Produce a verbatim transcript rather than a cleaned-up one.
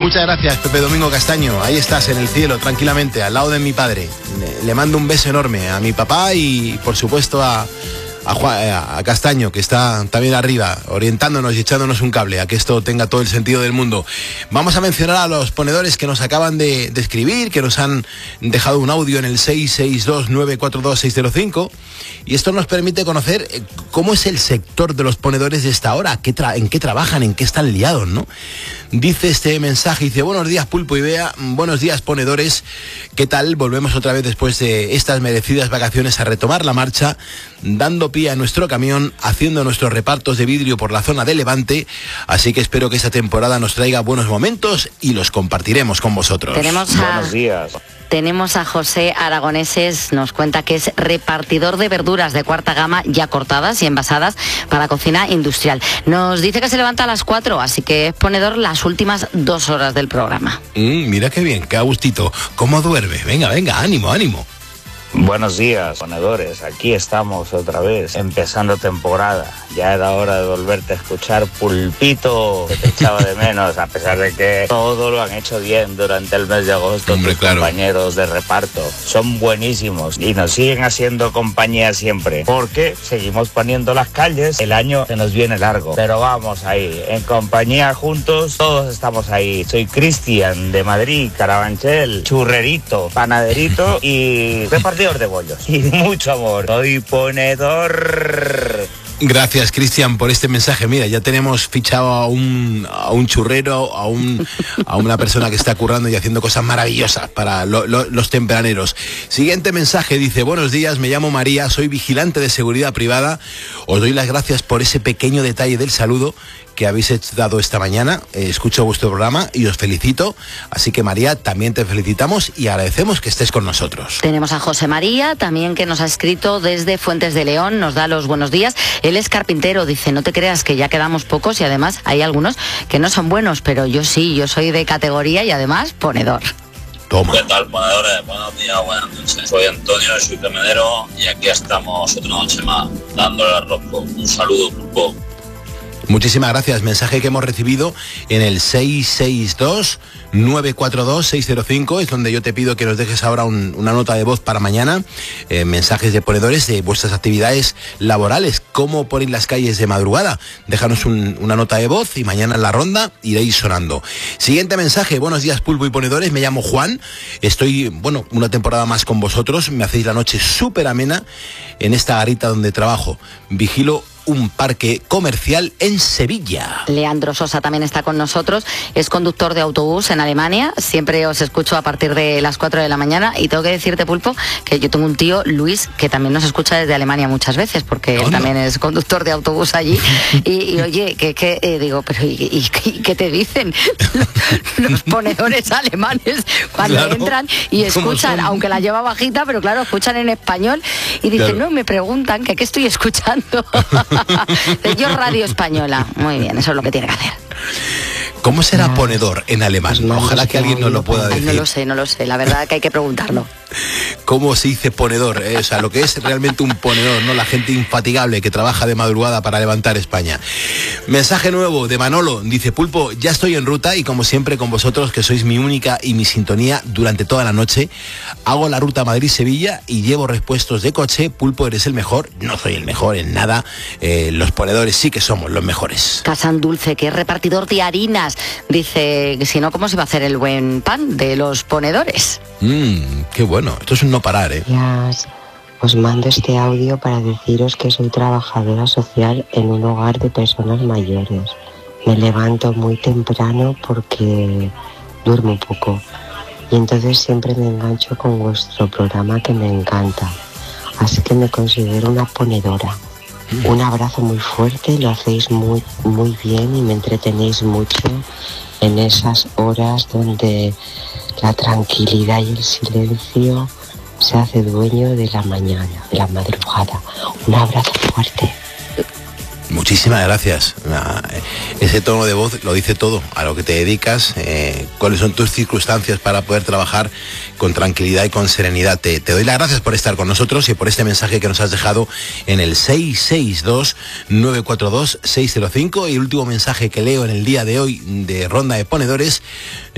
Muchas gracias, Pepe Domingo Castaño. Ahí estás, en el cielo, tranquilamente, al lado de mi padre. Le mando un beso enorme a mi papá y, por supuesto, a... A, Juan, a Castaño, que está también arriba, orientándonos y echándonos un cable a que esto tenga todo el sentido del mundo. Vamos a mencionar a los ponedores que nos acaban de, de escribir, que nos han dejado un audio en el seis seis dos, nueve cuatro dos, seis cero cinco, y esto nos permite conocer cómo es el sector de los ponedores de esta hora, qué tra- en qué trabajan, en qué están liados, ¿no? Dice este mensaje, dice: buenos días, Pulpo y Bea, buenos días, ponedores, ¿qué tal? Volvemos otra vez después de estas merecidas vacaciones a retomar la marcha, dando pie a nuestro camión, haciendo nuestros repartos de vidrio por la zona de Levante, así que espero que esta temporada nos traiga buenos momentos y los compartiremos con vosotros. Tenemos a... Buenos días. Tenemos a José Aragoneses, nos cuenta que es repartidor de verduras de cuarta gama ya cortadas y envasadas para cocina industrial. Nos dice que se levanta a las cuatro, así que es ponedor las últimas dos horas del programa. Mm, mira qué bien, qué a gustito. ¿Cómo duerme? Venga, venga, ánimo, ánimo. Buenos días, ponedores. Aquí estamos otra vez, empezando temporada. Ya era hora de volverte a escuchar, Pulpito, que te echaba de menos, a pesar de que todo lo han hecho bien durante el mes de agosto. Hombre, tus claro. Compañeros de reparto son buenísimos y nos siguen haciendo compañía siempre, porque seguimos poniendo las calles. El año se nos viene largo, pero vamos ahí, en compañía juntos, todos estamos ahí. Soy Cristian de Madrid, Carabanchel, churrerito, panaderito y repartidor de bollos. Y mucho amor. Soy ponedor. Gracias, Cristian, por este mensaje. Mira, ya tenemos fichado a un, a un churrero, a, un, a una persona que está currando y haciendo cosas maravillosas para lo, lo, los tempraneros. Siguiente mensaje, dice: buenos días, me llamo María, soy vigilante de seguridad privada. Os doy las gracias por ese pequeño detalle del saludo que habéis dado esta mañana. Eh, escucho vuestro programa y os felicito. Así que, María, también te felicitamos y agradecemos que estés con nosotros. Tenemos a José María, también, que nos ha escrito desde Fuentes de León, nos da los buenos días. Él es carpintero, dice: no te creas que ya quedamos pocos y además hay algunos que no son buenos, pero yo sí, yo soy de categoría y además ponedor. Toma. ¿Qué tal, ponedores? Buenos días, buenas noches. Soy Antonio, soy camionero y aquí estamos otra noche más, dándole al rosco. Un saludo, Pulpo. Muchísimas gracias. Mensaje que hemos recibido en el seis seis dos, nueve cuatro dos, seis cero cinco, es donde yo te pido que nos dejes ahora un, una nota de voz para mañana. Eh, mensajes de ponedores de vuestras actividades laborales, cómo ponéis las calles de madrugada. Déjanos un, una nota de voz y mañana en la ronda iréis sonando. Siguiente mensaje: buenos días, Pulpo y ponedores, me llamo Juan, estoy, bueno, una temporada más con vosotros, me hacéis la noche súper amena en esta garita donde trabajo. Vigilo un parque comercial en Sevilla. Leandro Sosa también está con nosotros, es conductor de autobús en Alemania, siempre os escucho a partir de las cuatro de la mañana y tengo que decirte, Pulpo, que yo tengo un tío, Luis, que también nos escucha desde Alemania muchas veces, porque él también es conductor de autobús allí y, y oye, que, que eh, digo, pero ¿y, y, y qué te dicen los, los ponedores alemanes cuando Claro, entran y escuchan, aunque la lleva bajita, pero claro, escuchan en español y dicen, claro. no, me preguntan que qué estoy escuchando. Yo Radio Española. Muy bien, eso es lo que tiene que hacer. ¿Cómo será ponedor en alemán? Ojalá que alguien nos lo pueda Ay, decir. no lo sé, no lo sé. La verdad que hay que preguntarlo. ¿Cómo se dice ponedor? Eh, o sea, lo que es realmente un ponedor, ¿no? La gente infatigable que trabaja de madrugada para levantar España. Mensaje nuevo de Manolo. Dice: Pulpo, ya estoy en ruta y como siempre con vosotros, que sois mi única y mi sintonía durante toda la noche. Hago la ruta Madrid-Sevilla y llevo repuestos de coche. Pulpo, eres el mejor. No soy el mejor en nada. Eh, los ponedores sí que somos los mejores. Casan Dulce, que es repartidor de harinas. Dice que si no, ¿cómo se va a hacer el buen pan de los ponedores? Mmm, qué bueno. Esto es un no parar, ¿eh? Gracias. Os mando este audio para deciros que soy trabajadora social en un hogar de personas mayores. Me levanto muy temprano porque duermo poco y entonces siempre me engancho con vuestro programa, que me encanta. Así que me considero una ponedora. Un abrazo muy fuerte, lo hacéis muy, muy bien y me entretenéis mucho en esas horas donde la tranquilidad y el silencio se hace dueño de la mañana, de la madrugada. Un abrazo fuerte. Muchísimas gracias. Ese tono de voz lo dice todo, a lo que te dedicas, eh, cuáles son tus circunstancias para poder trabajar con tranquilidad y con serenidad. Te, te doy las gracias por estar con nosotros y por este mensaje que nos has dejado en el seis seis dos, nueve cuatro dos, seis cero cinco. Y el último mensaje que leo en el día de hoy de Ronda de Ponedores